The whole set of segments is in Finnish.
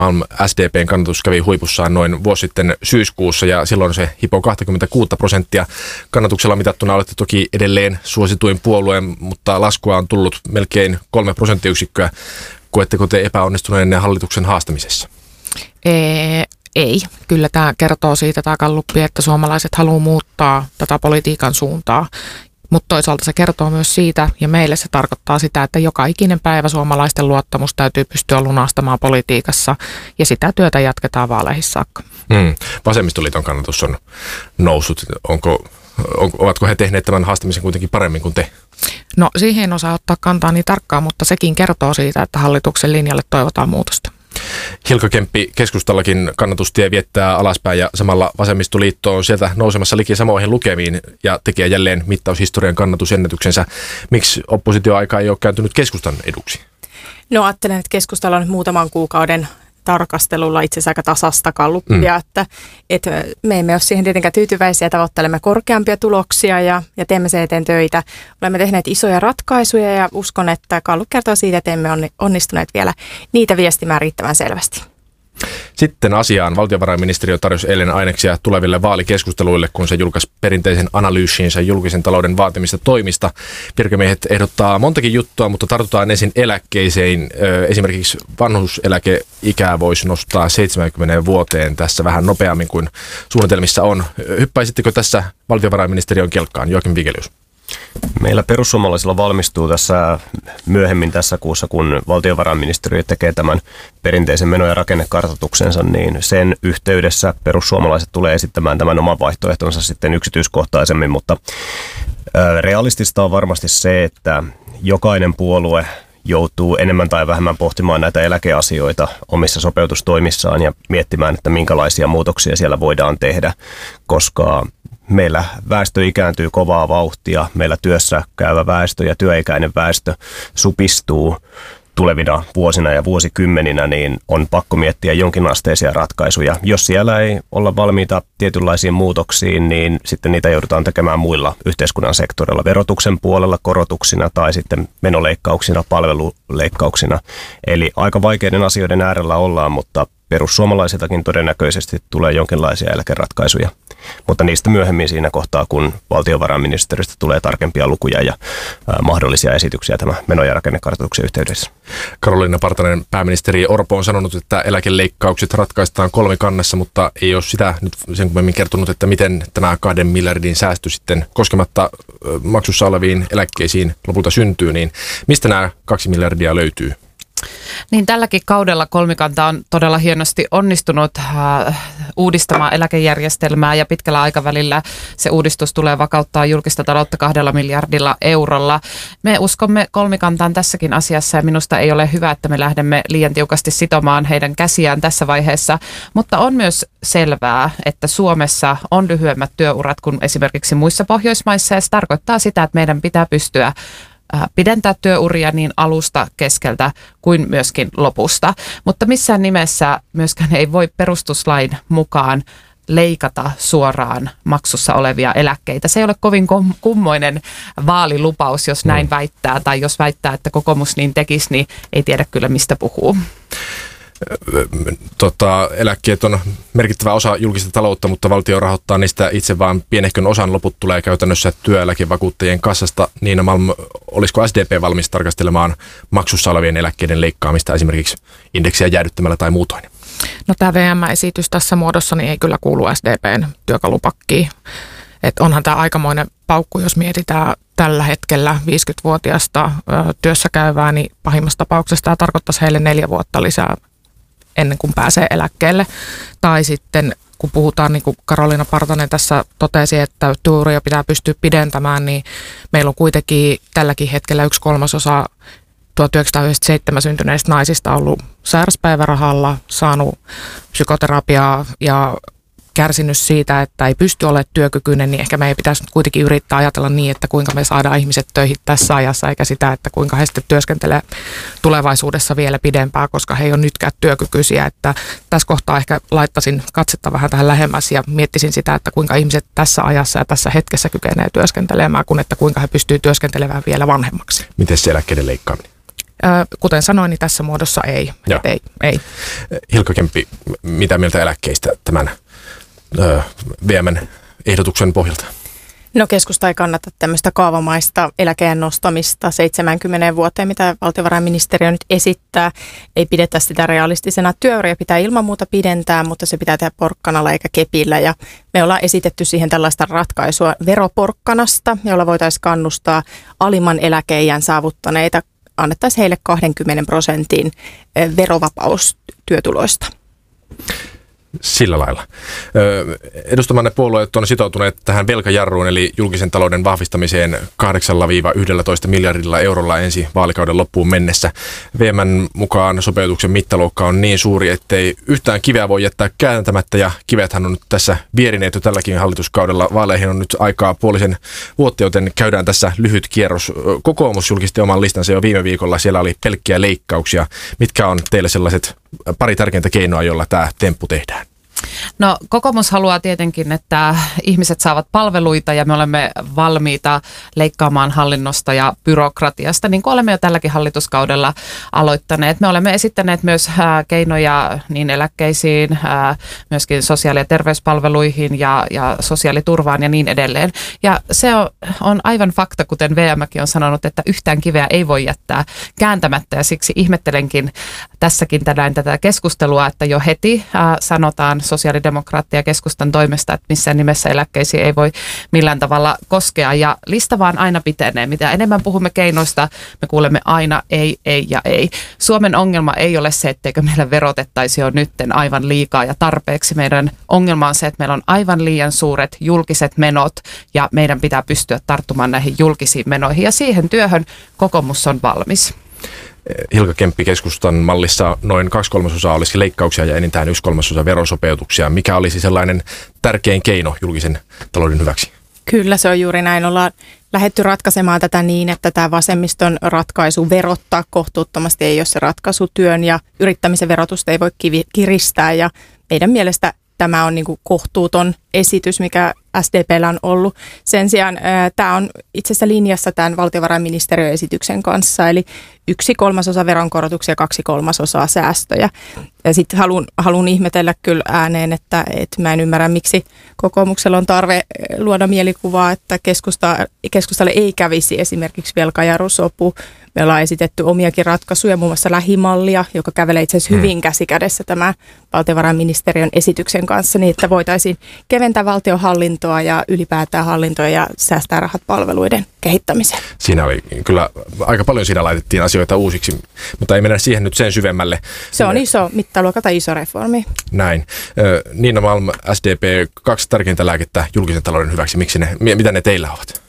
SDPn kannatus kävi huipussaan noin vuosi sitten syyskuussa ja silloin se hipoi 26%. Kannatuksella mitattuna olette toki edelleen suosituin puolueen, mutta laskua on tullut melkein 3 prosenttiyksikköä. Koetteko te epäonnistuneenne hallituksen haastamisessa? Ei. Kyllä tämä kertoo siitä tämä galluppi, että suomalaiset haluaa muuttaa tätä politiikan suuntaa. Mutta toisaalta se kertoo myös siitä, ja meille se tarkoittaa sitä, että joka ikinen päivä suomalaisten luottamus täytyy pystyä lunastamaan politiikassa, ja sitä työtä jatketaan vaaleihin saakka. Vasemmistoliiton kannatus on noussut. Ovatko he tehneet tämän haastamisen kuitenkin paremmin kuin te? No siihen en osaa ottaa kantaa niin tarkkaan, mutta sekin kertoo siitä, että hallituksen linjalle toivotaan muutosta. Hilkka Kemppi, keskustallakin kannatustie viettää alaspäin ja samalla vasemmistoliitto on sieltä nousemassa liki samoihin lukemiin ja tekee jälleen mittaushistorian kannatusennätyksensä. Miksi oppositioaika ei ole kääntynyt keskustan eduksi? No ajattelen, että keskustalla on nyt muutaman kuukauden tarkastelulla itse asiassa aika tasasta galluppia, että me emme ole siihen tietenkään tyytyväisiä, tavoittelemme korkeampia tuloksia ja teemme sen eteen töitä. Olemme tehneet isoja ratkaisuja ja uskon, että gallup kertoo siitä, että emme onnistuneet vielä niitä viestimään riittävän selvästi. Sitten asiaan. Valtiovarainministeriö tarjosi eilen aineksia tuleville vaalikeskusteluille, kun se julkaisi perinteisen analyysiinsä julkisen talouden vaatimista toimista. Virkamiehet ehdottaa montakin juttua, mutta tartutaan ensin eläkkeisiin. Esimerkiksi vanhuuseläkeikää voisi nostaa 70 vuoteen tässä vähän nopeammin kuin suunnitelmissa on. Hyppäisittekö tässä valtiovarainministeriön kelkkaan, Joakim Vigelius? Meillä perussuomalaisilla valmistuu tässä myöhemmin tässä kuussa, kun valtiovarainministeriö tekee tämän perinteisen meno- ja rakennekartoituksensa, niin sen yhteydessä perussuomalaiset tulee esittämään tämän oman vaihtoehtonsa sitten yksityiskohtaisemmin, mutta realistista on varmasti se, että jokainen puolue joutuu enemmän tai vähemmän pohtimaan näitä eläkeasioita omissa sopeutustoimissaan ja miettimään, että minkälaisia muutoksia siellä voidaan tehdä, koska meillä väestö ikääntyy kovaa vauhtia, meillä työssä käyvä väestö ja työikäinen väestö supistuu tulevina vuosina ja vuosikymmeninä, niin on pakko miettiä jonkinasteisia ratkaisuja. Jos siellä ei olla valmiita tietynlaisiin muutoksiin, niin sitten niitä joudutaan tekemään muilla yhteiskunnan sektoreilla, verotuksen puolella korotuksina tai sitten menoleikkauksina, palveluleikkauksina. Eli aika vaikeiden asioiden äärellä ollaan, mutta perussuomalaisiltakin todennäköisesti tulee jonkinlaisia eläkeratkaisuja. Mutta niistä myöhemmin siinä kohtaa, kun valtiovarainministeriöstä tulee tarkempia lukuja ja mahdollisia esityksiä tämän meno- ja rakennekartoituksen yhteydessä. Karoliina Partanen, pääministeri Orpo on sanonut, että eläkeleikkaukset ratkaistaan kolmikannassa, mutta ei ole sitä nyt sen kummemmin kertonut, että miten tämä 2 miljardin säästö sitten koskematta maksussa oleviin eläkkeisiin lopulta syntyy, niin mistä nämä 2 miljardia löytyy? Niin tälläkin kaudella kolmikanta on todella hienosti onnistunut uudistamaan eläkejärjestelmää ja pitkällä aikavälillä se uudistus tulee vakauttaa julkista taloutta 2 miljardilla eurolla. Me uskomme kolmikantaan tässäkin asiassa ja minusta ei ole hyvä, että me lähdemme liian tiukasti sitomaan heidän käsiään tässä vaiheessa, mutta on myös selvää, että Suomessa on lyhyemmät työurat kuin esimerkiksi muissa Pohjoismaissa ja se tarkoittaa sitä, että meidän pitää pystyä pidentää työuria niin alusta, keskeltä kuin myöskin lopusta. Mutta missään nimessä myöskään ei voi perustuslain mukaan leikata suoraan maksussa olevia eläkkeitä. Se ei ole kovin kummoinen vaalilupaus, jos näin väittää, tai jos väittää, että kokoomus niin tekisi, niin ei tiedä kyllä mistä puhuu. Eläkkeet on merkittävä osa julkista taloutta, mutta valtio rahoittaa niistä itse vaan pienehkön osan. Loput tulee käytännössä työeläkevakuuttajien kassasta. Niina Malm, olisiko SDP valmis tarkastelemaan maksussa olevien eläkkeiden leikkaamista esimerkiksi indeksiä jäädyttämällä tai muutoin? No tämä VM-esitys tässä muodossa niin ei kyllä kuulu SDPn työkalupakkiin. Et onhan tämä aikamoinen paukku, jos mietitään tällä hetkellä 50-vuotiaasta työssä käyvää, niin pahimmassa tapauksessa tämä tarkoittaisi heille 4 vuotta lisää ennen kuin pääsee eläkkeelle. Tai sitten kun puhutaan, niin kuin Karoliina Partanen tässä totesi, että työuria pitää pystyä pidentämään, niin meillä on kuitenkin tälläkin hetkellä 1/3 1997 syntyneistä naisista ollut sairaspäivärahalla, saanut psykoterapiaa ja kärsinyt siitä, että ei pysty olemaan työkykyinen, niin ehkä meidän pitäisi kuitenkin yrittää ajatella niin, että kuinka me saadaan ihmiset töihin tässä ajassa, eikä sitä, että kuinka he sitten työskentelee tulevaisuudessa vielä pidempään, koska he ei ole nytkään työkykyisiä. Että tässä kohtaa ehkä laittaisin katsetta vähän tähän lähemmäs ja miettisin sitä, että kuinka ihmiset tässä ajassa ja tässä hetkessä kykenee työskentelemään, kun että kuinka he pystyy työskentelemään vielä vanhemmaksi. Miten se eläkkeiden leikkaaminen? Kuten sanoin, niin tässä muodossa ei. Ei. Hilkka Kemppi, mitä mieltä eläkkeistä tämän VM:n ehdotuksen pohjalta? No keskusta ei kannata tämmöistä kaavamaista eläkeen nostamista 70 vuoteen, mitä valtiovarainministeriö nyt esittää. Ei pidetä sitä realistisena. Työuria pitää ilman muuta pidentää, mutta se pitää tehdä porkkanalla eikä kepillä. Ja me ollaan esitetty siihen tällaista ratkaisua veroporkkanasta, jolla voitaisiin kannustaa alimman eläkeiän saavuttaneita. Annettaisiin heille 20% verovapaus työtuloista. Sillä lailla. Edustamanne puolueet on sitoutuneet tähän velkajarruun, eli julkisen talouden vahvistamiseen 8–11 miljardilla eurolla ensi vaalikauden loppuun mennessä. VM:n mukaan sopeutuksen mittaluokka on niin suuri, ettei yhtään kiveä voi jättää kääntämättä, ja kivethän on nyt tässä vierineet jo tälläkin hallituskaudella. Vaaleihin on nyt aikaa puolisen vuotta, joten käydään tässä lyhyt kierros. Kokoomus julkisti oman listansa jo viime viikolla. Siellä oli pelkkiä leikkauksia. Mitkä on teille sellaiset pari tärkeintä keinoa, jolla tämä temppu tehdään? No kokoomus haluaa tietenkin, että ihmiset saavat palveluita ja me olemme valmiita leikkaamaan hallinnosta ja byrokratiasta, niin kuin olemme jo tälläkin hallituskaudella aloittaneet. Me olemme esittäneet myös keinoja niin eläkkeisiin, myöskin sosiaali- ja terveyspalveluihin ja sosiaaliturvaan ja niin edelleen. Ja se on aivan fakta, kuten VM:kin on sanonut, että yhtään kiveä ei voi jättää kääntämättä, ja siksi ihmettelenkin tässäkin tänään tätä keskustelua, että jo heti sanotaan sosiaalidemokraattia ja keskustan toimesta, että missään nimessä eläkkeisiin ei voi millään tavalla koskea, ja lista vaan aina pitenee. Mitä enemmän puhumme keinoista, me kuulemme aina ei ja ei. Suomen ongelma ei ole se, etteikö meillä verotettaisi jo nytten aivan liikaa ja tarpeeksi. Meidän ongelma on se, että meillä on aivan liian suuret julkiset menot, ja meidän pitää pystyä tarttumaan näihin julkisiin menoihin, ja siihen työhön kokoomus on valmis. Hilkka Kemppi, keskustan mallissa noin 2/3 olisi leikkauksia ja enintään 1/3 verosopeutuksia. Mikä olisi sellainen tärkein keino julkisen talouden hyväksi? Kyllä, se on juuri näin. Ollaan lähdetty ratkaisemaan tätä niin, että tämä vasemmiston ratkaisu verottaa kohtuuttomasti ei ole se ratkaisu. Työn ja yrittämisen verotusta ei voi kiristää, ja meidän mielestä tämä on niin kuin kohtuuton esitys, mikä SDP:llä on ollut. Sen sijaan tämä on itse asiassa linjassa tämän valtiovarainministeriön esityksen kanssa, eli 1/3 veronkorotuksia ja 2/3 säästöjä. Ja sitten haluan ihmetellä kyllä ääneen, että mä en ymmärrä, miksi kokoomuksella on tarve luoda mielikuvaa, että keskustalle ei kävisi esimerkiksi velkajarrusopu. Me ollaan esitetty omiakin ratkaisuja, muun muassa lähimallia, joka kävelee itse asiassa hyvin käsikädessä tämän valtiovarainministeriön esityksen kanssa, niin että voitaisiin keventää valtionhallintoa ja ylipäätään hallintoa ja säästää rahat palveluiden kehittämiseen. Siinä oli kyllä aika paljon, siinä laitettiin asioita uusiksi, mutta ei mennä siihen nyt sen syvemmälle. Se on iso mittaluokka tai iso reformi. Näin. Niina Malm, SDP, 2 tärkeintä lääkettä julkisen talouden hyväksi. Mitä ne teillä ovat?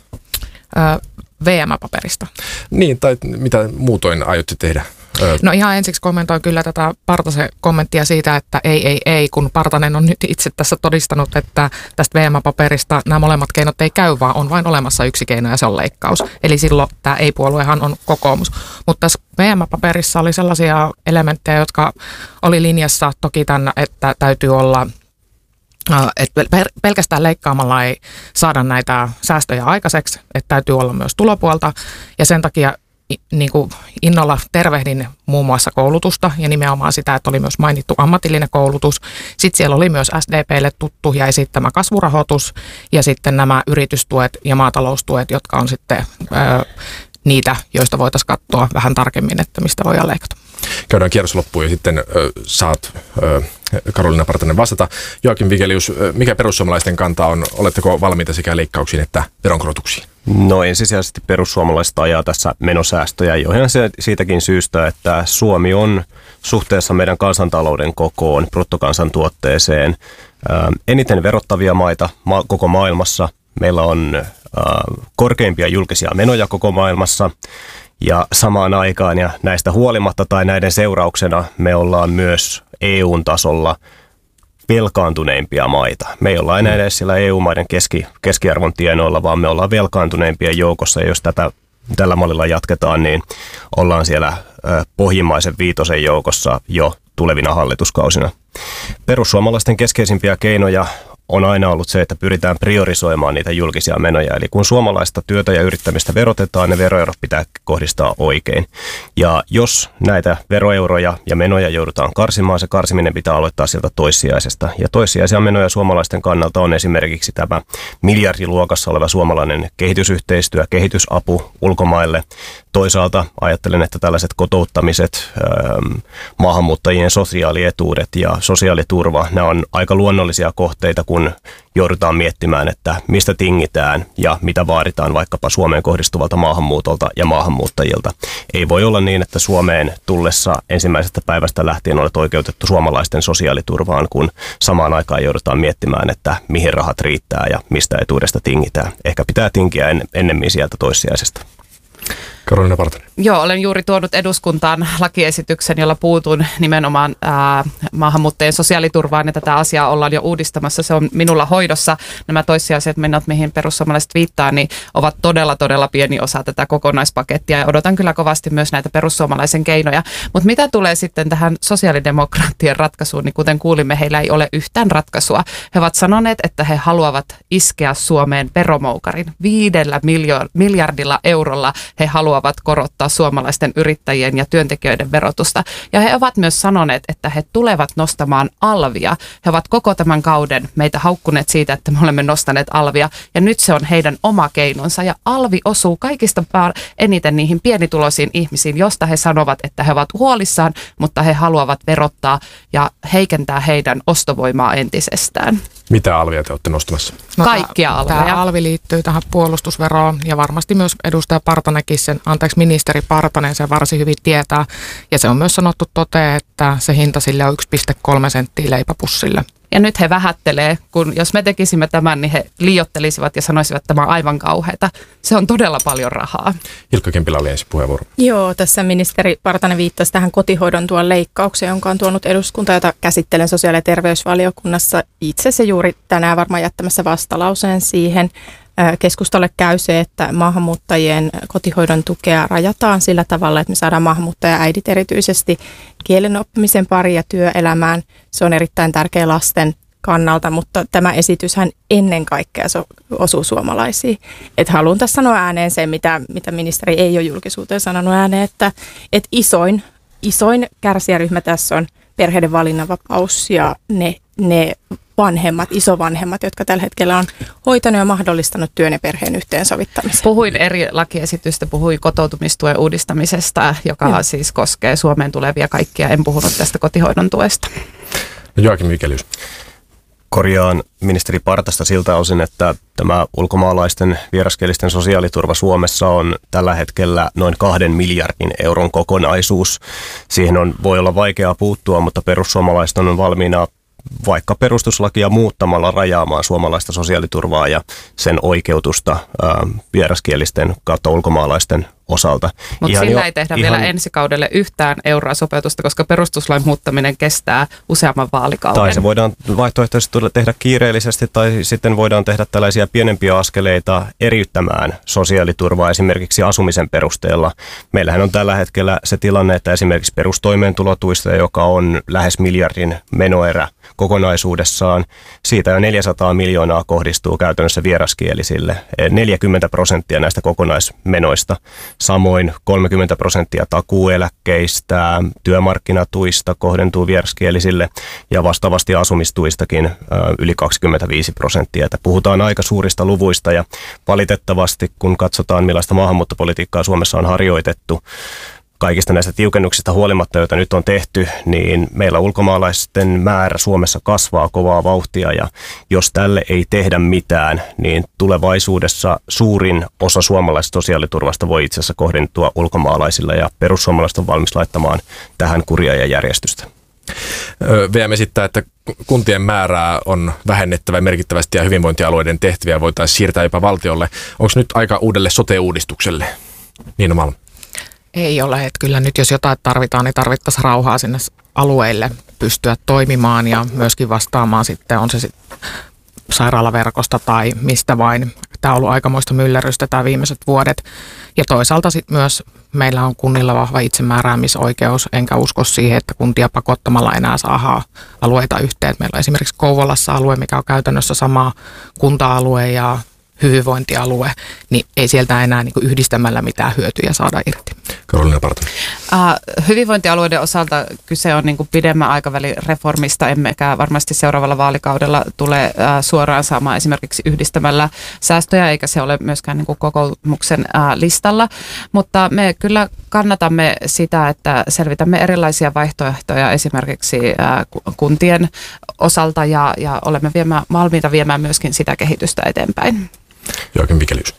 VM-paperista. Niin, tai mitä muutoin aiotte tehdä? No ihan ensiksi kommentoin kyllä tätä Partasen kommenttia siitä, että ei, kun Partanen on nyt itse tässä todistanut, että tästä VM-paperista nämä molemmat keinot ei käy, vaan on vain olemassa yksi keino ja se on leikkaus. Eli silloin tämä ei-puoluehan on kokoomus. Mutta tässä VM-paperissa oli sellaisia elementtejä, jotka oli linjassa toki tämän, että täytyy olla, että pelkästään leikkaamalla ei saada näitä säästöjä aikaiseksi, että täytyy olla myös tulopuolta, ja sen takia niin kuin innolla tervehdin muun muassa koulutusta ja nimenomaan sitä, että oli myös mainittu ammatillinen koulutus. Sitten siellä oli myös SDP:lle tuttu ja esittämä kasvurahoitus ja sitten nämä yritystuet ja maataloustuet, jotka on sitten niitä, joista voitaisiin katsoa vähän tarkemmin, että mistä voidaan leikata. Käydään kierros loppuun ja sitten saat Karoliina Partanen vastata. Joakim Vigelius, mikä perussuomalaisten kanta on? Oletteko valmiita sekä leikkauksiin että veronkorotuksiin? No ensisijaisesti perussuomalaiset ajaa tässä menosäästöjä jo ihan siitäkin syystä, että Suomi on suhteessa meidän kansantalouden kokoon, bruttokansantuotteeseen, eniten verottavia maita koko maailmassa. Meillä on korkeimpia julkisia menoja koko maailmassa. Ja samaan aikaan ja näistä huolimatta tai näiden seurauksena me ollaan myös EU:n-tasolla velkaantuneimpia maita. Me ei olla enää edes siellä EU-maiden keskiarvon tienoilla, vaan me ollaan velkaantuneimpien joukossa. Ja jos tällä mallilla jatketaan, niin ollaan siellä pohjimmaisen 5 joukossa jo tulevina hallituskausina. Perussuomalaisten keskeisimpiä keinoja on aina ollut se, että pyritään priorisoimaan niitä julkisia menoja. Eli kun suomalaista työtä ja yrittämistä verotetaan, ne veroeurot pitää kohdistaa oikein. Ja jos näitä veroeuroja ja menoja joudutaan karsimaan, se karsiminen pitää aloittaa sieltä toissijaisesta. Ja toissijaisia menoja suomalaisten kannalta on esimerkiksi tämä miljardiluokassa oleva suomalainen kehitysyhteistyö, kehitysapu ulkomaille. Toisaalta ajattelen, että tällaiset kotouttamiset, maahanmuuttajien sosiaalietuudet ja sosiaaliturva, nämä on aika luonnollisia kohteita, kun joudutaan miettimään, että mistä tingitään ja mitä vaaditaan vaikkapa Suomeen kohdistuvalta maahanmuutolta ja maahanmuuttajilta. Ei voi olla niin, että Suomeen tullessa ensimmäisestä päivästä lähtien olet oikeutettu suomalaisten sosiaaliturvaan, kun samaan aikaan joudutaan miettimään, että mihin rahat riittää ja mistä etuudesta tingitään. Ehkä pitää tinkiä ennemmin sieltä toissijaisesta. Karoliina Partanen. Joo, olen juuri tuonut eduskuntaan lakiesityksen, jolla puutun nimenomaan maahanmuuttajien sosiaaliturvaan, ja tätä asiaa ollaan jo uudistamassa. Se on minulla hoidossa. Nämä toissijaiset menot, mihin perussuomalaiset viittaa, niin ovat todella pieni osa tätä kokonaispakettia, ja odotan kyllä kovasti myös näitä perussuomalaisen keinoja. Mutta mitä tulee sitten tähän sosiaalidemokraattien ratkaisuun, niin kuten kuulimme, heillä ei ole yhtään ratkaisua. He ovat sanoneet, että he haluavat iskeä Suomeen veromoukarin. 5 miljardilla eurolla he haluavat korottaa suomalaisten yrittäjien ja työntekijöiden verotusta. Ja he ovat myös sanoneet, että he tulevat nostamaan alvia. He ovat koko tämän kauden meitä haukkuneet siitä, että me olemme nostaneet alvia. Ja nyt se on heidän oma keinonsa. Ja alvi osuu kaikista eniten niihin pienituloisiin ihmisiin, josta he sanovat, että he ovat huolissaan, mutta he haluavat verottaa ja heikentää heidän ostovoimaa entisestään. Mitä alvia te olette nostamassa? Kaikkia alveja. Tämä alvi liittyy tähän puolustusveroon ja varmasti myös ministeri Partanen sen varsin hyvin tietää. Ja se on myös sanottu toteen, että se hinta sille on 1,3 senttiä leipäpussille. Ja nyt he vähättelee, kun jos me tekisimme tämän, niin he liioittelisivat ja sanoisivat, että tämä on aivan kauheata. Se on todella paljon rahaa. Ilkka Kempilä oli ensin puheenvuoro. Joo, tässä ministeri Partanen viittasi tähän kotihoidon tuen leikkaukseen, jonka on tuonut eduskunta, jota käsittelen sosiaali- ja terveysvaliokunnassa. Itse se juuri tänään varmaan jättämässä vastalauseen siihen. Keskustalle käy se, että maahanmuuttajien kotihoidon tukea rajataan sillä tavalla, että me saadaan maahanmuuttaja-äidit erityisesti kielen oppimisen pariin ja työelämään. Se on erittäin tärkeä lasten kannalta, mutta tämä esityshän ennen kaikkea osuu suomalaisiin. Että haluan tässä sanoa ääneen sen, mitä ministeri ei ole julkisuuteen sanonut ääneen, että isoin kärsijäryhmä tässä on perheiden valinnanvapaus ja ne vanhemmat, isovanhemmat, jotka tällä hetkellä on hoitanut ja mahdollistanut työn ja perheen yhteensovittamisen. Puhuin eri lakiesitystä, puhuin kotoutumistuen uudistamisesta, joka siis koskee Suomeen tulevia kaikkia. En puhunut tästä kotihoidon tuesta. No Joakim Vigelius. Korjaan ministeri Partasta siltä osin, että tämä ulkomaalaisten vieraskielisten sosiaaliturva Suomessa on tällä hetkellä noin 2 miljardin euron kokonaisuus. Siihen voi olla vaikeaa puuttua, mutta perussuomalaiset on valmiina vaikka perustuslakia muuttamalla rajaamaan suomalaista sosiaaliturvaa ja sen oikeutusta vieraskielisten kautta ulkomaalaisten osalta. Mutta sillä ei tehdä vielä ensi kaudelle yhtään euroa sopeutusta, koska perustuslain muuttaminen kestää useamman vaalikauden. Tai se voidaan vaihtoehtoisesti tehdä kiireellisesti tai sitten voidaan tehdä tällaisia pienempiä askeleita eriyttämään sosiaaliturvaa esimerkiksi asumisen perusteella. Meillähän on tällä hetkellä se tilanne, että esimerkiksi perustoimeentulotuista, joka on lähes miljardin menoerä kokonaisuudessaan, siitä jo 400 miljoonaa kohdistuu käytännössä vieraskielisille, 40% näistä kokonaismenoista. Samoin 30% takuueläkkeistä, työmarkkinatuista kohdentuu vieraskielisille ja vastaavasti asumistuistakin yli 25%. Että puhutaan aika suurista luvuista ja valitettavasti kun katsotaan millaista maahanmuuttopolitiikkaa Suomessa on harjoitettu, kaikista näistä tiukennuksista huolimatta, joita nyt on tehty, niin meillä ulkomaalaisten määrä Suomessa kasvaa kovaa vauhtia ja jos tälle ei tehdä mitään, niin tulevaisuudessa suurin osa suomalaisesta sosiaaliturvasta voi itse asiassa kohdentua ulkomaalaisilla ja perussuomalaiset on valmis laittamaan tähän kuria ja järjestystä. VM esittää, että kuntien määrää on vähennettävä merkittävästi ja hyvinvointialueiden tehtäviä voitaisiin siirtää jopa valtiolle. Onko nyt aika uudelle sote-uudistukselle? Niina Malm. Ei ole, että kyllä nyt jos jotain tarvitaan, niin tarvittaisiin rauhaa sinne alueille pystyä toimimaan ja myöskin vastaamaan sitten, on se sitten sairaalaverkosta tai mistä vain tämä on ollut aikamoista myllerrystä tämä viimeiset vuodet. Ja toisaalta sitten myös meillä on kunnilla vahva itsemääräämisoikeus, enkä usko siihen, että kuntia pakottamalla enää saadaan alueita yhteen. Meillä on esimerkiksi Kouvolassa alue, mikä on käytännössä sama kunta-alue ja hyvinvointialue, niin ei sieltä enää niin kuin yhdistämällä mitään hyötyjä saada irti. Karoliina Partanen. Hyvinvointialueiden osalta kyse on niin kuin pidemmän aikavälin reformista, emmekä varmasti seuraavalla vaalikaudella tule suoraan saamaan esimerkiksi yhdistämällä säästöjä, eikä se ole myöskään niin kuin kokoomuksen listalla, mutta me kyllä kannatamme sitä, että selvitämme erilaisia vaihtoehtoja esimerkiksi kuntien osalta ja olemme valmiita viemään myöskin sitä kehitystä eteenpäin. Joakim Vigelius.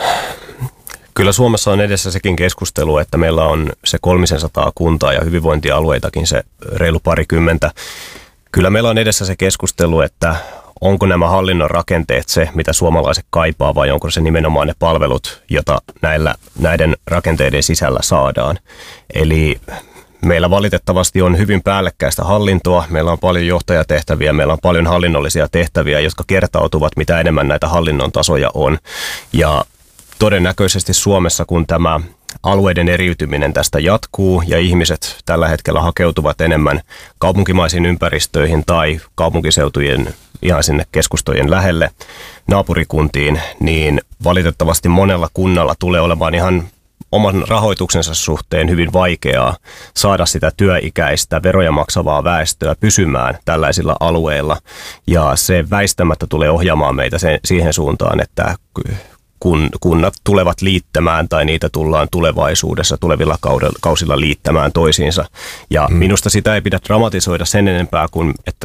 Kyllä Suomessa on edessä sekin keskustelu, että meillä on se 300 kuntaa ja hyvinvointialueitakin se reilu parikymmentä. Kyllä meillä on edessä se keskustelu, että onko nämä hallinnon rakenteet se, mitä suomalaiset kaipaa, vai onko se nimenomaan ne palvelut, jota näiden rakenteiden sisällä saadaan. Eli meillä valitettavasti on hyvin päällekkäistä hallintoa, meillä on paljon johtajatehtäviä, meillä on paljon hallinnollisia tehtäviä, jotka kertautuvat, mitä enemmän näitä hallinnon tasoja on. Ja todennäköisesti Suomessa, kun tämä alueiden eriytyminen tästä jatkuu ja ihmiset tällä hetkellä hakeutuvat enemmän kaupunkimaisiin ympäristöihin tai kaupunkiseutujen ihan sinne keskustojen lähelle naapurikuntiin, niin valitettavasti monella kunnalla tulee olemaan ihan oman rahoituksensa suhteen hyvin vaikeaa saada sitä työikäistä, veroja maksavaa väestöä pysymään tällaisilla alueilla. Ja se väistämättä tulee ohjaamaan meitä siihen suuntaan, että kun kunnat tulevat liittämään tai niitä tullaan tulevaisuudessa tulevilla kausilla liittämään toisiinsa. Ja minusta sitä ei pidä dramatisoida sen enempää kuin, että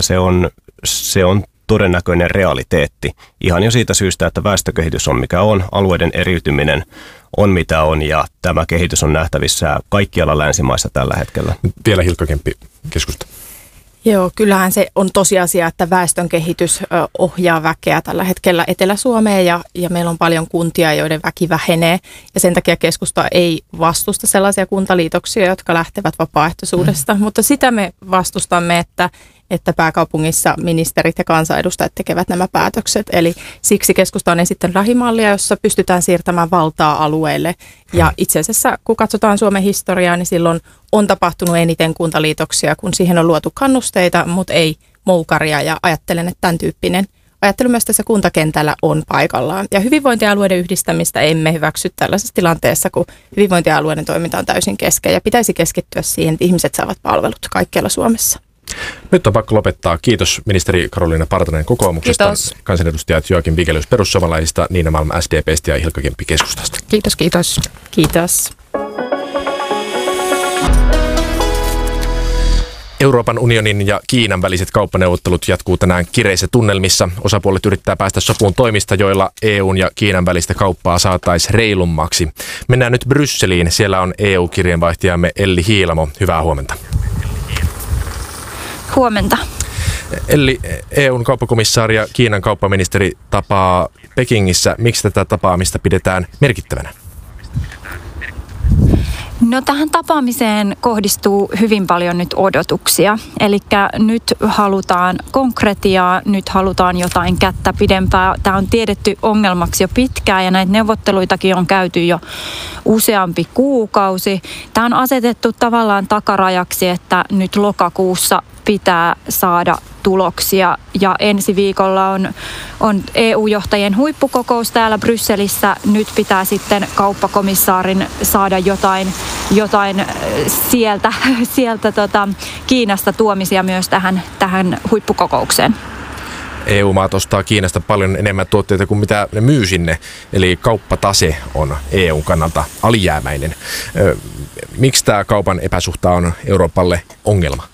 se on todennäköinen realiteetti. Ihan jo siitä syystä, että väestökehitys on mikä on, alueiden eriytyminen on mitä on ja tämä kehitys on nähtävissä kaikkialla länsimaissa tällä hetkellä. Vielä Hilkka Kemppi, keskusta. Joo, kyllähän se on tosiasia, että väestön kehitys ohjaa väkeä tällä hetkellä Etelä-Suomeen ja meillä on paljon kuntia, joiden väki vähenee. Ja sen takia keskusta ei vastusta sellaisia kuntaliitoksia, jotka lähtevät vapaaehtoisuudesta, mutta sitä me vastustamme, että pääkaupungissa ministerit ja kansanedustajat tekevät nämä päätökset. Eli siksi keskusta on esittänyt lähimallia, jossa pystytään siirtämään valtaa alueelle. Ja itse asiassa, kun katsotaan Suomen historiaa, niin silloin on tapahtunut eniten kuntaliitoksia, kun siihen on luotu kannusteita, mutta ei moukaria. Ja ajattelen, että tämän tyyppinen ajattelu myös tässä kuntakentällä on paikallaan. Ja hyvinvointialueiden yhdistämistä emme hyväksy tällaisessa tilanteessa, kun hyvinvointialueiden toiminta on täysin kesken. Ja pitäisi keskittyä siihen, että ihmiset saavat palvelut kaikkialla Suomessa. Nyt on pakko lopettaa. Kiitos ministeri Karoliina Partanen kokoomuksesta, kiitos. Kansanedustajat Joakim Vigelius perussuomalaisista, Niina Malm SDP:stä ja Hilkka Kemppi keskustasta. Kiitos, kiitos. Kiitos. Euroopan unionin ja Kiinan väliset kauppaneuvottelut jatkuu tänään kireissä tunnelmissa. Osapuolet yrittää päästä sopuun toimista, joilla EUn ja Kiinan välistä kauppaa saataisiin reilummaksi. Mennään nyt Brysseliin. Siellä on EU-kirjeenvaihtajamme Elli Hiilamo. Hyvää huomenta. Huomenta. Elli, EUn kauppakomissaari ja Kiinan kauppaministeri tapaa Pekingissä. Miksi tätä tapaamista pidetään merkittävänä? No tähän tapaamiseen kohdistuu hyvin paljon nyt odotuksia. Eli nyt halutaan konkretiaa, nyt halutaan jotain kättä pidempää. Tämä on tiedetty ongelmaksi jo pitkään ja näitä neuvotteluitakin on käyty jo useampi kuukausi. Tämä on asetettu tavallaan takarajaksi, että nyt lokakuussa pitää saada tuloksia ja ensi viikolla on EU-johtajien huippukokous täällä Brysselissä. Nyt pitää sitten kauppakomissaarin saada jotain sieltä Kiinasta tuomisia myös tähän huippukokoukseen. EU-maat ostaa Kiinasta paljon enemmän tuotteita kuin mitä ne myy sinne, eli kauppatase on EUn kannalta alijäämäinen. Miksi tämä kaupan epäsuhta on Euroopalle ongelma?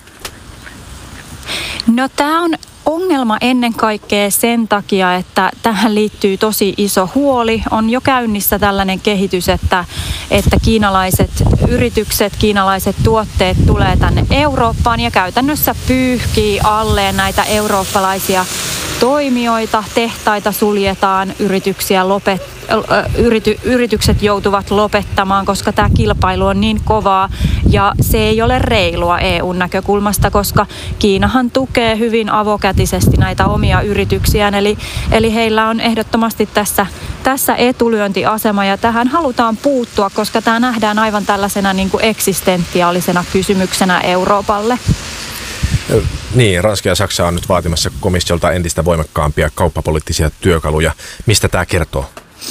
No tämä on ongelma ennen kaikkea sen takia, että tähän liittyy tosi iso huoli. On jo käynnissä tällainen kehitys, että kiinalaiset yritykset, kiinalaiset tuotteet tulee tänne Eurooppaan ja käytännössä pyyhkii alleen näitä eurooppalaisia toimijoita. Tehtaita suljetaan, yrityksiä yritykset joutuvat lopettamaan, koska tämä kilpailu on niin kovaa ja se ei ole reilua EUn näkökulmasta, koska Kiinahan tukee hyvin avokätisesti näitä omia yrityksiään, eli heillä on ehdottomasti tässä etulyöntiasema ja tähän halutaan puuttua, koska tämä nähdään aivan tällaisena niin kuin eksistentiaalisena kysymyksenä Euroopalle. Niin, Ranska ja Saksa on nyt vaatimassa komissiolta entistä voimakkaampia kauppapoliittisia työkaluja. Mistä tämä kertoo?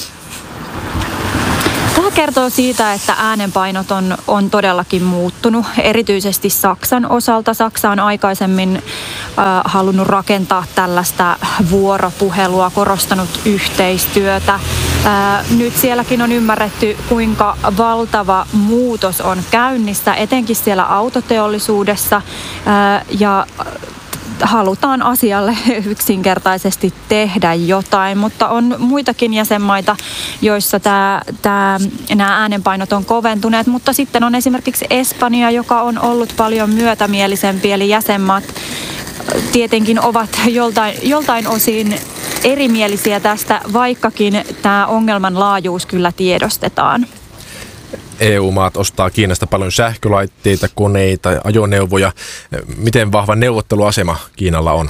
Tämä kertoo siitä, että äänenpainot on todellakin muuttunut, erityisesti Saksan osalta. Saksa on aikaisemmin halunnut rakentaa tällaista vuoropuhelua, korostanut yhteistyötä. Nyt sielläkin on ymmärretty, kuinka valtava muutos on käynnissä, etenkin siellä autoteollisuudessa, ja halutaan asialle yksinkertaisesti tehdä jotain, mutta on muitakin jäsenmaita, joissa nämä äänenpainot on koventuneet, mutta sitten on esimerkiksi Espanja, joka on ollut paljon myötämielisempi, eli jäsenmaat tietenkin ovat joltain osin erimielisiä tästä, vaikkakin tämä ongelman laajuus kyllä tiedostetaan. EU-maat ostaa Kiinasta paljon sähkölaitteita, koneita, ajoneuvoja. Miten vahva neuvotteluasema Kiinalla on?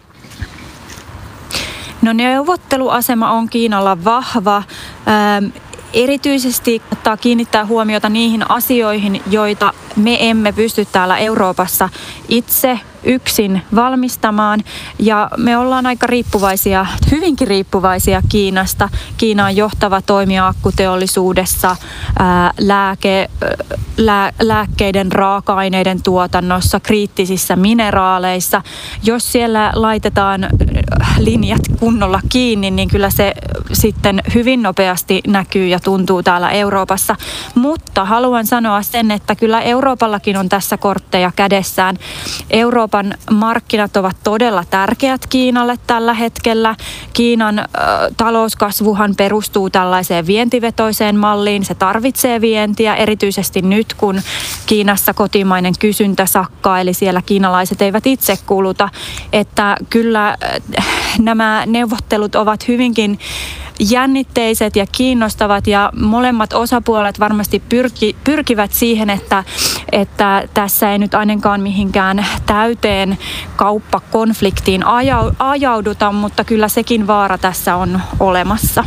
No, neuvotteluasema on Kiinalla vahva. Erityisesti ottaa kiinnittää huomiota niihin asioihin, joita me emme pysty täällä Euroopassa itse yksin valmistamaan. Ja me ollaan aika hyvinkin riippuvaisia Kiinasta. Kiina on johtava toimija akkuteollisuudessa, lääkkeiden raaka-aineiden tuotannossa, kriittisissä mineraaleissa. Jos siellä laitetaan linjat kunnolla kiinni, niin kyllä se sitten hyvin nopeasti näkyy ja tuntuu täällä Euroopassa. Mutta haluan sanoa sen, että kyllä Euroopallakin on tässä kortteja kädessään. Euroopan markkinat ovat todella tärkeät Kiinalle tällä hetkellä. Kiinan talouskasvuhan perustuu tällaiseen vientivetoiseen malliin. Se tarvitsee vientiä, erityisesti nyt, kun Kiinassa kotimainen kysyntä sakkaa, eli siellä kiinalaiset eivät itse kuluta. Että kyllä nämä neuvottelut ovat hyvinkin jännitteiset ja kiinnostavat, ja molemmat osapuolet varmasti pyrkivät siihen, että tässä ei nyt ainakaan mihinkään täyteen kauppakonfliktiin ajauduta, mutta kyllä sekin vaara tässä on olemassa.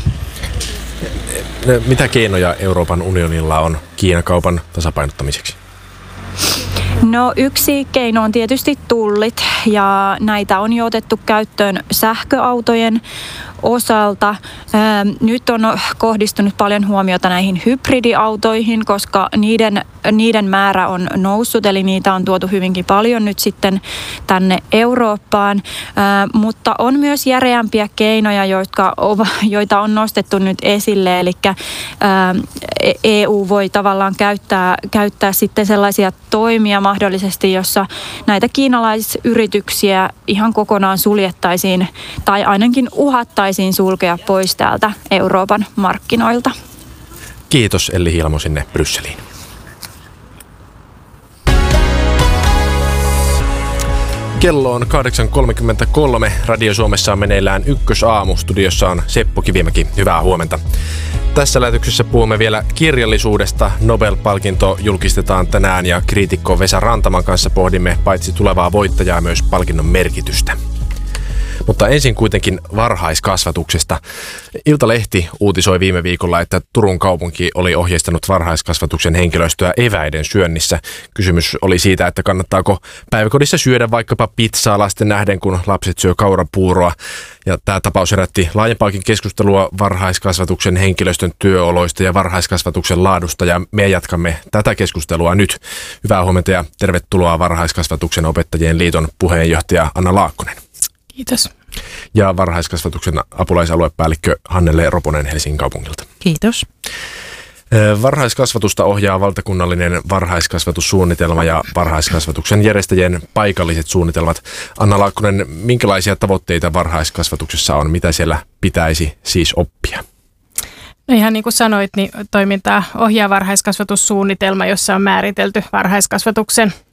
Mitä keinoja Euroopan unionilla on Kiinan-kaupan tasapainottamiseksi? No, yksi keino on tietysti tullit, ja näitä on jo otettu käyttöön sähköautojen osalta. Nyt on kohdistunut paljon huomiota näihin hybridiautoihin, koska niiden määrä on noussut, eli niitä on tuotu hyvinkin paljon nyt sitten tänne Eurooppaan. Mutta on myös järeämpiä keinoja, joita on nostettu nyt esille, eli EU voi tavallaan käyttää sitten sellaisia toimia mahdollisesti, jossa näitä kiinalaisyrityksiä ihan kokonaan suljettaisiin tai ainakin uhattaisiin sulkea pois täältä Euroopan markkinoilta. Kiitos Elli Hiilamo sinne Brysseliin. Kello on 8.33. Radio Suomessa on meneillään Ykkösaamu. Studiossa on Seppo Kivimäki. Hyvää huomenta. Tässä lähetyksessä puhumme vielä kirjallisuudesta. Nobel-palkinto julkistetaan tänään ja kriitikko Vesa Rantaman kanssa pohdimme paitsi tulevaa voittajaa myös palkinnon merkitystä. Mutta ensin kuitenkin varhaiskasvatuksesta. Iltalehti uutisoi viime viikolla, että Turun kaupunki oli ohjeistanut varhaiskasvatuksen henkilöstöä eväiden syönnissä. Kysymys oli siitä, että kannattaako päiväkodissa syödä vaikkapa pizzaa lasten nähden, kun lapset syö kaurapuuroa. Ja tämä tapaus herätti laajempaakin keskustelua varhaiskasvatuksen henkilöstön työoloista ja varhaiskasvatuksen laadusta. Ja me jatkamme tätä keskustelua nyt. Hyvää huomenta ja tervetuloa Varhaiskasvatuksen opettajien liiton puheenjohtaja Anna Laakkonen. Kiitos. Ja varhaiskasvatuksen apulaisaluepäällikkö Hannele Roponen Helsingin kaupungilta. Kiitos. Varhaiskasvatusta ohjaa valtakunnallinen varhaiskasvatussuunnitelma ja varhaiskasvatuksen järjestäjien paikalliset suunnitelmat. Anna Laakkonen, minkälaisia tavoitteita varhaiskasvatuksessa on? Mitä siellä pitäisi siis oppia? No ihan niin kuin sanoit, niin toimintaa ohjaa varhaiskasvatussuunnitelma, jossa on määritelty varhaiskasvatuksen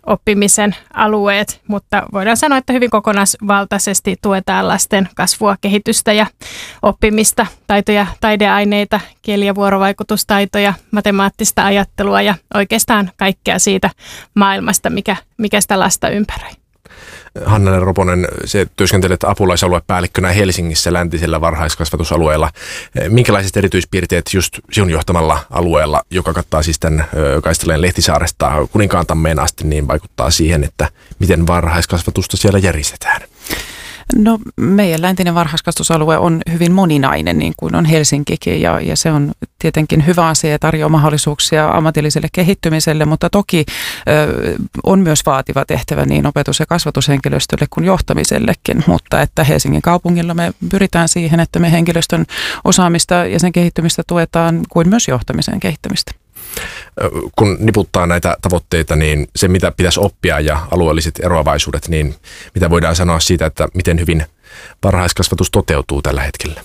oppimisen alueet, mutta voidaan sanoa, että hyvin kokonaisvaltaisesti tuetaan lasten kasvua, kehitystä ja oppimista, taitoja, taideaineita, kieli- ja vuorovaikutustaitoja, matemaattista ajattelua ja oikeastaan kaikkea siitä maailmasta, mikä sitä lasta ympäröi. Hannele Roponen, se työskentelet apulaisaluepäällikkönä Helsingissä läntisellä varhaiskasvatusalueella. Minkälaiset erityispiirteet just sinun johtamalla alueella, joka kattaa siis tämän Kaistaleen Lehtisaaresta Kuninkaantammeen asti, niin vaikuttaa siihen, että miten varhaiskasvatusta siellä järjestetään? No meidän läntinen varhaiskasvatusalue on hyvin moninainen, niin kuin on Helsinkikin, ja se on tietenkin hyvä asia ja tarjoaa mahdollisuuksia ammatilliselle kehittymiselle, mutta toki on myös vaativa tehtävä niin opetus- ja kasvatushenkilöstölle kuin johtamisellekin, mutta että Helsingin kaupungilla me pyritään siihen, että me henkilöstön osaamista ja sen kehittymistä tuetaan kuin myös johtamisen kehittämistä. Kun niputtaa näitä tavoitteita, niin se mitä pitäisi oppia ja alueelliset eroavaisuudet, niin mitä voidaan sanoa siitä, että miten hyvin varhaiskasvatus toteutuu tällä hetkellä?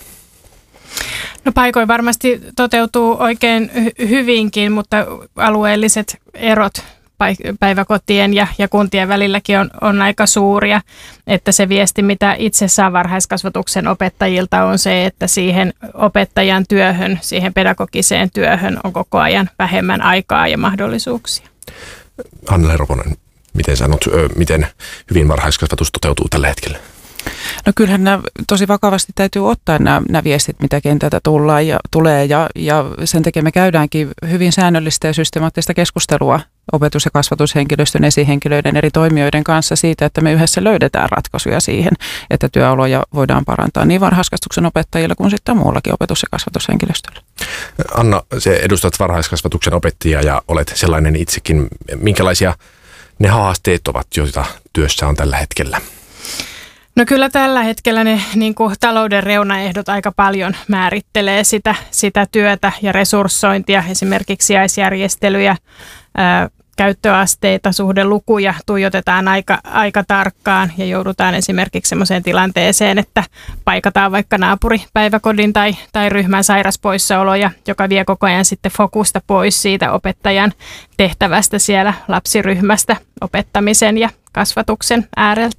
No paikoin varmasti toteutuu oikein hyvinkin, mutta alueelliset erot päiväkotien ja kuntien välilläkin on aika suuria, että se viesti, mitä itse saa varhaiskasvatuksen opettajilta on se, että siihen opettajan työhön, siihen pedagogiseen työhön on koko ajan vähemmän aikaa ja mahdollisuuksia. Hannele Roponen, miten sanot, miten hyvin varhaiskasvatus toteutuu tällä hetkellä? No kyllähän nämä tosi vakavasti täytyy ottaa nämä viestit, mitä kentältä tulee ja sen takia me käydäänkin hyvin säännöllistä ja systemaattista keskustelua opetus- ja kasvatushenkilöstön, esihenkilöiden, eri toimijoiden kanssa siitä, että me yhdessä löydetään ratkaisuja siihen, että työoloja voidaan parantaa niin varhaiskasvatuksen opettajilla kuin sitten muullakin opetus- ja kasvatushenkilöstöllä. Anna, se edustat varhaiskasvatuksen opettajia ja olet sellainen itsekin. Minkälaisia ne haasteet ovat, joita työssä on tällä hetkellä? No kyllä tällä hetkellä ne niin kuin talouden reunaehdot aika paljon määrittelee sitä työtä ja resurssointia, esimerkiksi sijaisjärjestelyjä, käyttöasteita, suhdelukuja tuijotetaan aika tarkkaan ja joudutaan esimerkiksi sellaiseen tilanteeseen, että paikataan vaikka naapuripäiväkodin tai ryhmän sairaspoissaoloja, joka vie koko ajan sitten fokusta pois siitä opettajan tehtävästä siellä lapsiryhmästä opettamisen ja kasvatuksen ääreltä.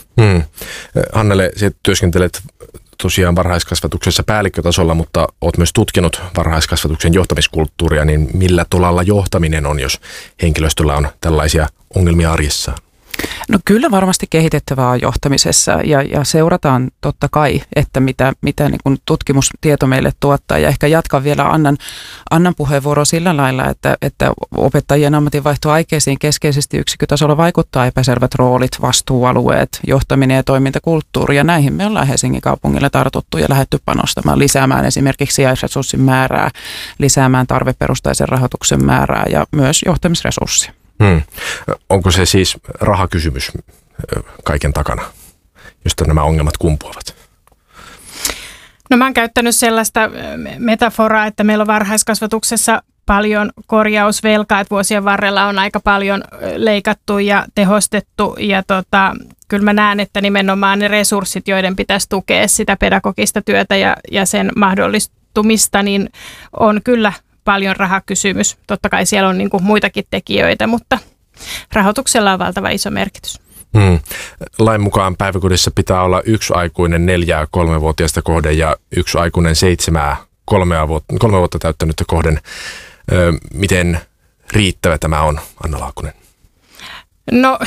Hannele, sinä työskentelet tosiaan varhaiskasvatuksessa päällikkötasolla, mutta olet myös tutkinut varhaiskasvatuksen johtamiskulttuuria, niin millä tolalla johtaminen on, jos henkilöstöllä on tällaisia ongelmia arjessaan? No kyllä varmasti kehitettävää on johtamisessa ja seurataan totta kai, että mitä niin kuin tutkimustieto meille tuottaa. Ja ehkä jatkan vielä Annan puheenvuoroa sillä lailla, että opettajien ammatinvaihtoaikeisiin keskeisesti yksikkötasolla vaikuttaa epäselvät roolit, vastuualueet, johtaminen ja toimintakulttuuri. Ja näihin me ollaan Helsingin kaupungilla tartuttu ja lähdetty panostamaan, lisäämään esimerkiksi sijaisresurssin määrää, lisäämään tarveperustaisen rahoituksen määrää ja myös johtamisresurssia. Onko se siis rahakysymys kaiken takana, josta nämä ongelmat kumpuavat? No mä oon käyttänyt sellaista metaforaa, että meillä on varhaiskasvatuksessa paljon korjausvelkaa, että vuosien varrella on aika paljon leikattu ja tehostettu ja kyllä mä näen, että nimenomaan ne resurssit, joiden pitäisi tukea sitä pedagogista työtä ja sen mahdollistumista, niin on kyllä paljon rahakysymys. Totta kai siellä on niin kuin muitakin tekijöitä, mutta rahoituksella on valtava iso merkitys. Lain mukaan päiväkodissa pitää olla 1 aikuinen 4-3-vuotiaista kohden ja 1 aikuinen 3 vuotta täyttänyttä kohden. Miten riittävä tämä on, Anna Laakkonen? No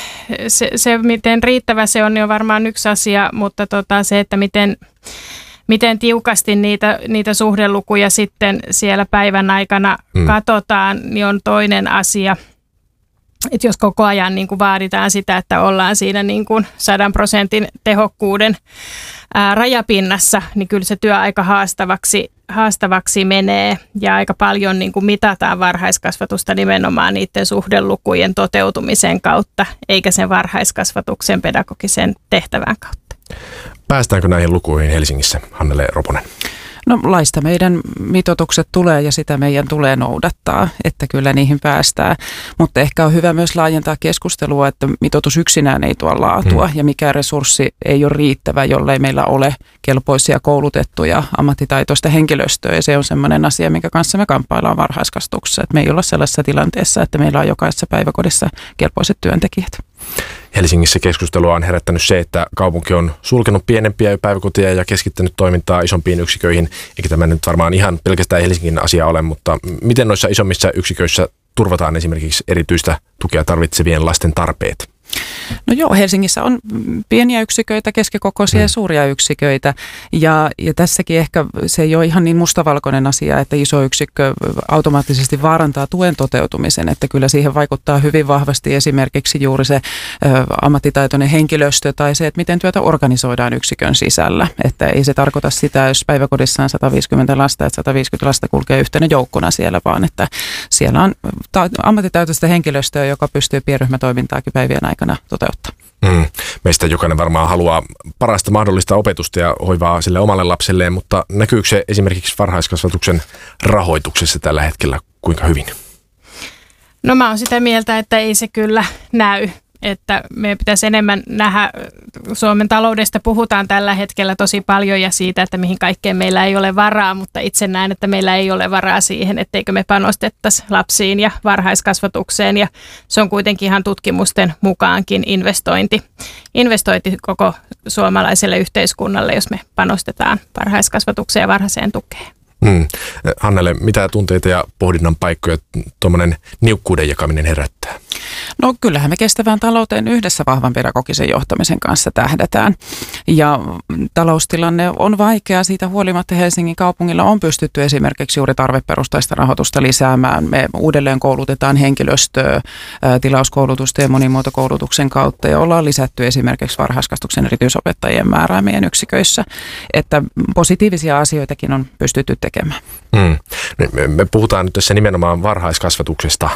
se miten riittävä se on varmaan yksi asia, mutta se, että miten tiukasti niitä suhdelukuja sitten siellä päivän aikana katsotaan, niin on toinen asia. Että jos koko ajan niin kuin vaaditaan sitä, että ollaan siinä niin kuin 100% tehokkuuden rajapinnassa, niin kyllä se työ aika haastavaksi menee ja aika paljon niin kuin mitataan varhaiskasvatusta nimenomaan niiden suhdelukujen toteutumisen kautta, eikä sen varhaiskasvatuksen pedagogisen tehtävän kautta. Päästäänkö näihin lukuihin Helsingissä, Hannele Roponen? No laista meidän mitoitukset tulee ja sitä meidän tulee noudattaa, että kyllä niihin päästään. Mutta ehkä on hyvä myös laajentaa keskustelua, että mitoitus yksinään ei tuo laatua ja mikään resurssi ei ole riittävä, jollei meillä ole kelpoisia, koulutettuja, ammattitaitoista henkilöstöä. Ja se on sellainen asia, minkä kanssa me kamppaillaan varhaiskasvatuksessa. Että me ei olla sellaisessa tilanteessa, että meillä on jokaisessa päiväkodissa kelpoiset työntekijät. Helsingissä keskustelua on herättänyt se, että kaupunki on sulkenut pienempiä päiväkoteja ja keskittänyt toimintaa isompiin yksiköihin. Eikä tämä nyt varmaan ihan pelkästään Helsingin asia ole, mutta miten noissa isommissa yksiköissä turvataan esimerkiksi erityistä tukea tarvitsevien lasten tarpeet? No joo, Helsingissä on pieniä yksiköitä, keskikokoisia ja suuria yksiköitä ja tässäkin ehkä se ei ole ihan niin mustavalkoinen asia, että iso yksikkö automaattisesti vaarantaa tuen toteutumisen, että kyllä siihen vaikuttaa hyvin vahvasti esimerkiksi juuri se ammattitaitoinen henkilöstö tai se, että miten työtä organisoidaan yksikön sisällä, että ei se tarkoita sitä, jos päiväkodissa on 150 lasta, että 150 lasta kulkee yhtenä joukkona siellä, vaan että siellä on ammattitaitoista henkilöstöä, joka pystyy pienryhmätoimintaakin päivien aikana toteuttaa. Meistä jokainen varmaan haluaa parasta mahdollista opetusta ja hoivaa sille omalle lapselleen, mutta näkyykö se esimerkiksi varhaiskasvatuksen rahoituksessa tällä hetkellä kuinka hyvin? No mä oon sitä mieltä, että ei se kyllä näy. Että meidän pitäisi enemmän nähdä, Suomen taloudesta puhutaan tällä hetkellä tosi paljon ja siitä, että mihin kaikkeen meillä ei ole varaa, mutta itse näen, että meillä ei ole varaa siihen, etteikö me panostettaisi lapsiin ja varhaiskasvatukseen ja se on kuitenkin ihan tutkimusten mukaankin investointi koko suomalaiselle yhteiskunnalle, jos me panostetaan varhaiskasvatukseen ja varhaiseen tukeen. Hannele, mitä tunteita ja pohdinnan paikkoja tuommoinen niukkuuden jakaminen herättää? No kyllähän me kestävään talouteen yhdessä vahvan pedagogisen johtamisen kanssa tähdätään. Ja taloustilanne on vaikea. Siitä huolimatta Helsingin kaupungilla on pystytty esimerkiksi juuri tarveperustaista rahoitusta lisäämään. Me uudelleen koulutetaan henkilöstöä tilauskoulutusta ja monimuotokoulutuksen kautta. Ja ollaan lisätty esimerkiksi varhaiskasvatuksen erityisopettajien määrää meidän yksiköissä. Että positiivisia asioitakin on pystytty tekemään. Me puhutaan nyt tässä nimenomaan varhaiskasvatuksesta.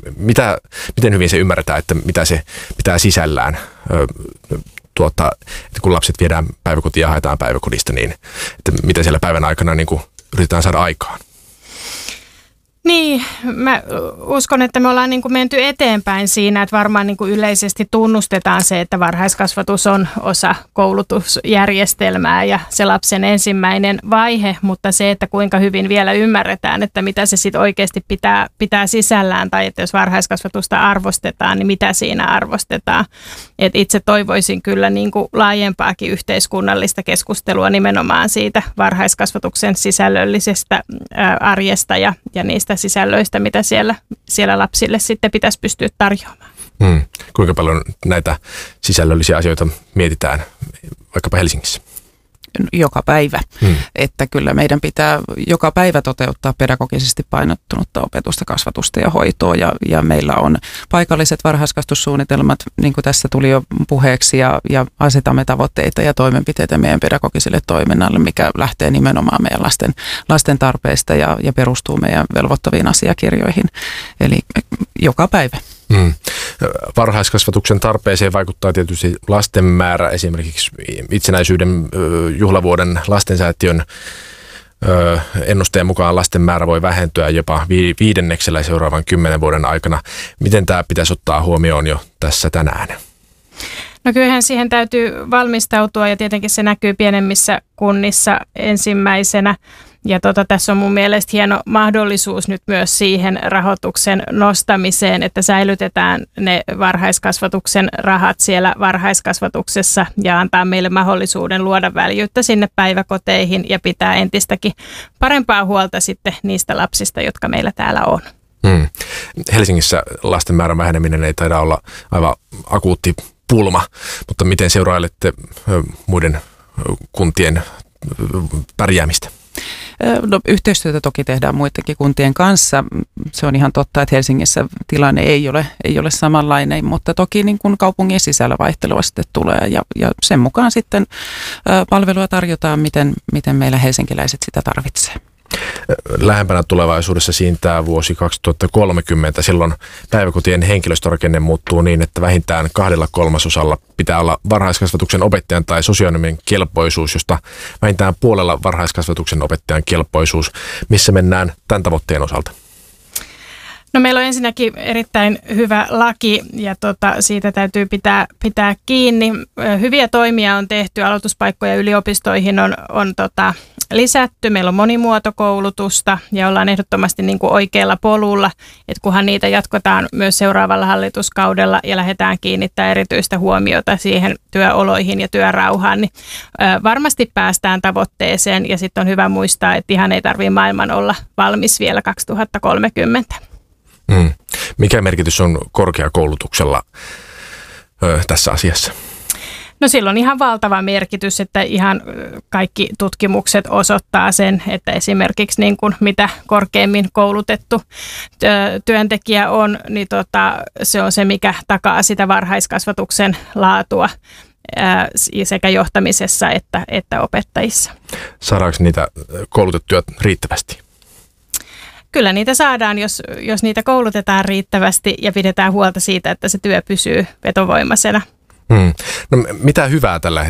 Miten hyvin se ymmärretään, että mitä se pitää sisällään, että kun lapset viedään päiväkotiin ja haetaan päiväkodista, niin että mitä siellä päivän aikana niin kuin yritetään saada aikaan? Niin, mä uskon, että me ollaan niin kuin menty eteenpäin siinä, että varmaan niin kuin yleisesti tunnustetaan se, että varhaiskasvatus on osa koulutusjärjestelmää ja se lapsen ensimmäinen vaihe, mutta se, että kuinka hyvin vielä ymmärretään, että mitä se sitten oikeasti pitää sisällään tai että jos varhaiskasvatusta arvostetaan, niin mitä siinä arvostetaan. Et itse toivoisin kyllä niin kuin laajempaakin yhteiskunnallista keskustelua nimenomaan siitä varhaiskasvatuksen sisällöllisestä arjesta ja niistä sisällöistä, mitä siellä lapsille sitten pitäisi pystyä tarjoamaan. Kuinka paljon näitä sisällöllisiä asioita mietitään vaikkapa Helsingissä? Joka päivä. Että kyllä meidän pitää joka päivä toteuttaa pedagogisesti painottunutta opetusta, kasvatusta ja hoitoa ja meillä on paikalliset varhaiskasvatussuunnitelmat, niin kuin tässä tuli jo puheeksi ja asetamme tavoitteita ja toimenpiteitä meidän pedagogiselle toiminnalle, mikä lähtee nimenomaan meidän lasten tarpeista ja perustuu meidän velvoittaviin asiakirjoihin. Eli joka päivä. Varhaiskasvatuksen tarpeeseen vaikuttaa tietysti lasten määrä. Esimerkiksi itsenäisyyden juhlavuoden lastensäätiön ennusteen mukaan lasten määrä voi vähentyä jopa 5% seuraavan 10 vuoden aikana. Miten tämä pitäisi ottaa huomioon jo tässä tänään? No kyllähän siihen täytyy valmistautua ja tietenkin se näkyy pienemmissä kunnissa ensimmäisenä. Ja tässä on mun mielestä hieno mahdollisuus nyt myös siihen rahoituksen nostamiseen, että säilytetään ne varhaiskasvatuksen rahat siellä varhaiskasvatuksessa ja antaa meille mahdollisuuden luoda väljyyttä sinne päiväkoteihin ja pitää entistäkin parempaa huolta sitten niistä lapsista, jotka meillä täällä on. Helsingissä lasten määrän väheneminen ei taida olla aivan akuutti pulma, mutta miten seurailette muiden kuntien pärjäämistä? No, yhteistyötä toki tehdään muidenkin kuntien kanssa. Se on ihan totta, että Helsingissä tilanne ei ole samanlainen, mutta toki niin kuin kaupungin sisällä vaihtelua sitten tulee ja sen mukaan sitten palvelua tarjotaan, miten meillä helsinkiläiset sitä tarvitsee. Lähempänä tulevaisuudessa siintää vuosi 2030. Silloin päiväkotien henkilöstörakenne muuttuu niin, että vähintään 2/3 pitää olla varhaiskasvatuksen opettajan tai sosionomin kelpoisuus, josta vähintään puolella varhaiskasvatuksen opettajan kelpoisuus. Missä mennään tämän tavoitteen osalta? No meillä on ensinnäkin erittäin hyvä laki ja siitä täytyy pitää kiinni. Hyviä toimia on tehty, aloituspaikkoja yliopistoihin on lisätty. Meillä on monimuotokoulutusta ja ollaan ehdottomasti niin kuin oikealla polulla, että kunhan niitä jatketaan myös seuraavalla hallituskaudella ja lähdetään kiinnittämään erityistä huomiota siihen työoloihin ja työrauhaan, niin varmasti päästään tavoitteeseen ja sitten on hyvä muistaa, että ihan ei tarvitse maailman olla valmis vielä 2030. Mikä merkitys on korkeakoulutuksella tässä asiassa? No sillä on ihan valtava merkitys, että ihan kaikki tutkimukset osoittaa sen, että esimerkiksi niin kuin mitä korkeimmin koulutettu työntekijä on, niin se on se, mikä takaa sitä varhaiskasvatuksen laatua sekä johtamisessa että opettajissa. Saadaanko niitä koulutettuja riittävästi? Kyllä niitä saadaan, jos niitä koulutetaan riittävästi ja pidetään huolta siitä, että se työ pysyy vetovoimaisena. No, mitä hyvää tällä